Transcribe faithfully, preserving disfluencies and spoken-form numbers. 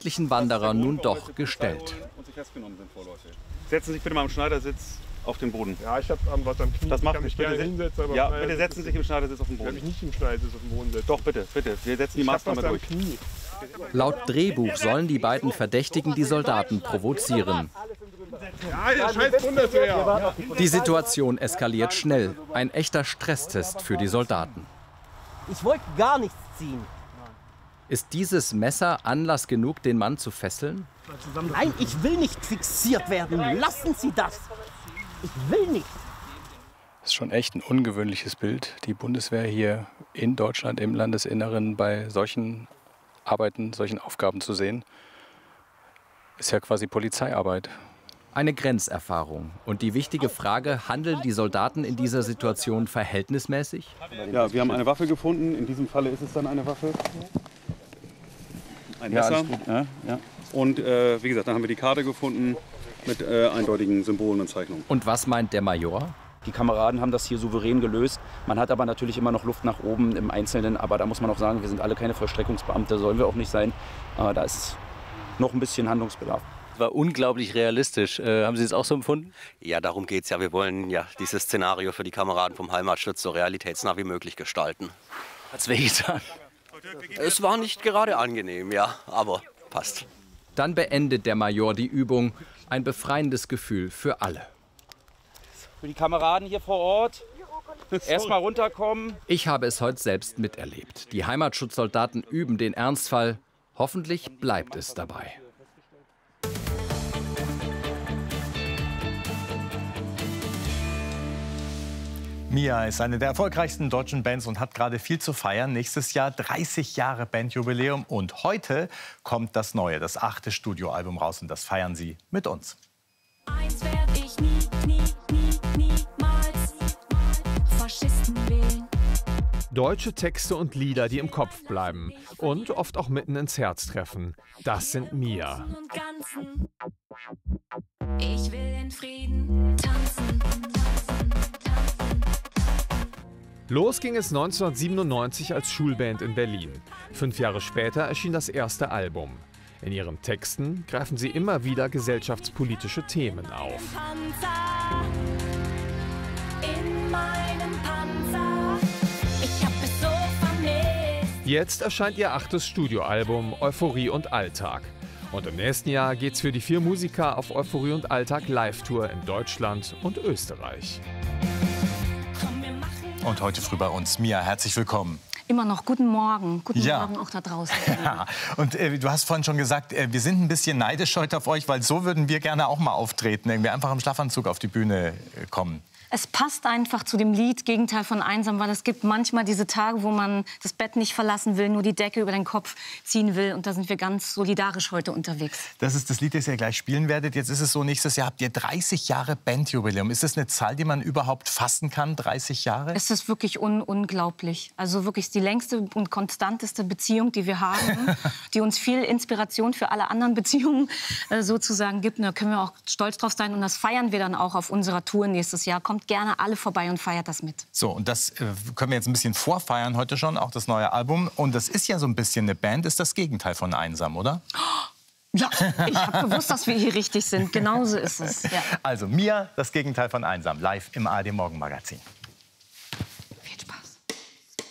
freundlichen Wanderer nun doch gestellt. Setzen Sie sich bitte mal im Schneidersitz auf den Boden. Ja, ich habe was am Knie. Das macht ich kann mich bitte gerne hinsetzen. Aber ja, bitte setzen Sie sich im Schneidersitz auf den Ich werde Boden. mich nicht im Schneidersitz auf den Boden setzen. Doch, bitte, bitte. Wir setzen die ich Maßnahme hab was durch. am Knie. Laut Drehbuch sollen die beiden Verdächtigen die Soldaten provozieren. Ja, der scheiß Bundeswehr. Die Situation eskaliert schnell. Ein echter Stresstest für die Soldaten. Ich wollte gar nichts ziehen. Ist dieses Messer Anlass genug, den Mann zu fesseln? Nein, ich will nicht fixiert werden. Lassen Sie das. Ich will nicht. Das ist schon echt ein ungewöhnliches Bild, die Bundeswehr hier in Deutschland, im Landesinneren, bei solchen Arbeiten, solchen Aufgaben zu sehen. Ist ja quasi Polizeiarbeit. Eine Grenzerfahrung. Und die wichtige Frage, handeln die Soldaten in dieser Situation verhältnismäßig? Ja, wir haben eine Waffe gefunden. In diesem Falle ist es dann eine Waffe. Ein Ja, Messer. alles gut. Ja, ja. Und äh, wie gesagt, dann haben wir die Karte gefunden mit äh, eindeutigen Symbolen und Zeichnungen. Und was meint der Major? Die Kameraden haben das hier souverän gelöst. Man hat aber natürlich immer noch Luft nach oben im Einzelnen. Aber da muss man auch sagen, wir sind alle keine Vollstreckungsbeamte, sollen wir auch nicht sein. Aber da ist noch ein bisschen Handlungsbedarf. War unglaublich realistisch. Äh, haben Sie es auch so empfunden? Ja, darum geht es ja. Wir wollen ja dieses Szenario für die Kameraden vom Heimatschutz so realitätsnah wie möglich gestalten. Hat's wehgetan? Es war nicht gerade angenehm, ja, aber passt. Dann beendet der Major die Übung. Ein befreiendes Gefühl für alle. Für die Kameraden hier vor Ort, erstmal runterkommen. Ich habe es heute selbst miterlebt. Die Heimatschutzsoldaten üben den Ernstfall. Hoffentlich bleibt es dabei. Mia ist eine der erfolgreichsten deutschen Bands und hat gerade viel zu feiern. Nächstes Jahr dreißig Jahre Bandjubiläum und heute kommt das neue, das achte Studioalbum raus und das feiern sie mit uns. Eins werd ich nie, nie, nie, niemals Faschisten wählen. Deutsche Texte und Lieder, die im Kopf bleiben und oft auch mitten ins Herz treffen. Das sind Mia. Ich will in Frieden tanzen. Los ging es neunzehnhundertsiebenundneunzig als Schulband in Berlin. Fünf Jahre später erschien das erste Album. In ihren Texten greifen sie immer wieder gesellschaftspolitische Themen auf. In meinem Panzer. Ich hab es so vermisst. Jetzt erscheint ihr achtes Studioalbum Euphorie und Alltag. Und im nächsten Jahr geht's für die vier Musiker auf Euphorie und Alltag Live-Tour in Deutschland und Österreich. Und heute früh bei uns. Mia, herzlich willkommen. Immer noch guten Morgen. Guten ja. Morgen auch da draußen. Ja. Und äh, du hast vorhin schon gesagt, äh, wir sind ein bisschen neidisch heute auf euch, weil so würden wir gerne auch mal auftreten. Irgendwie einfach im Schlafanzug auf die Bühne äh, kommen. Es passt einfach zu dem Lied Gegenteil von einsam, weil es gibt manchmal diese Tage, wo man das Bett nicht verlassen will, nur die Decke über den Kopf ziehen will. Und da sind wir ganz solidarisch heute unterwegs. Das ist das Lied, das ihr gleich spielen werdet. Jetzt ist es so, nächstes Jahr habt ihr dreißig Jahre Bandjubiläum. Ist das eine Zahl, die man überhaupt fassen kann, dreißig Jahre? Es ist wirklich un unglaublich. Also wirklich die längste und konstanteste Beziehung, die wir haben, die uns viel Inspiration für alle anderen Beziehungen äh, sozusagen gibt. Und da können wir auch stolz drauf sein. Und das feiern wir dann auch auf unserer Tour nächstes Jahr. Kommt gerne alle vorbei und feiert das mit. So, und das äh, können wir jetzt ein bisschen vorfeiern heute schon, auch das neue Album. Und das ist ja so ein bisschen eine Band, ist das Gegenteil von einsam, oder? Ja, ich habe gewusst, dass wir hier richtig sind. Genauso ist es. Ja. Also Mia, das Gegenteil von einsam, live im A R D Morgenmagazin.